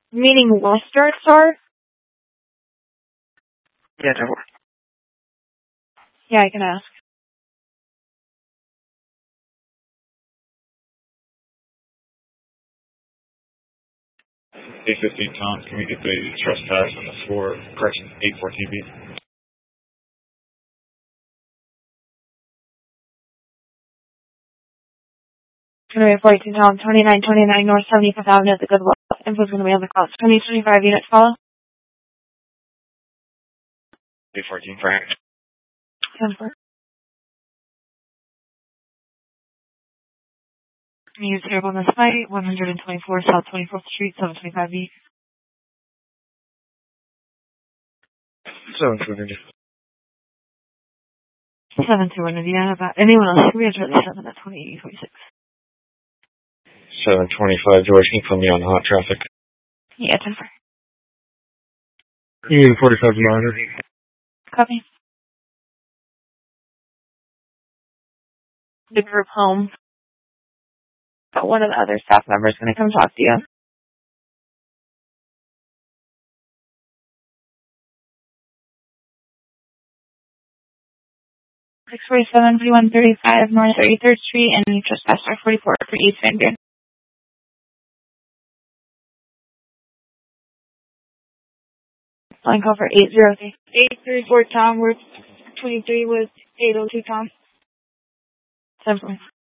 Meaning Western Star? Yeah, that works. Yeah, I can ask. A15 Tom, can we get the trespass on the floor, correction, 814B? Going to be 42 Tom, 2929 North 75th Avenue at the Goodwill. Info's going to be on the call. 2025 units follow. 814 Frank. 10-4. Use airborne on the site, 124 South 24th Street, 725B. 720. 721 Indiana. About anyone else? We have 7 at 2846. 725 George, can you put me on hot traffic? Yeah, 10-4. Union 45 Minor. Copy. The group home. But one of the other staff members is going to come talk to you. Six 4135 North 33rd Street and Trespasser 44 for East Van Buren. Line call for 803. 834 Tom, we're 23 with 802 Tom. 7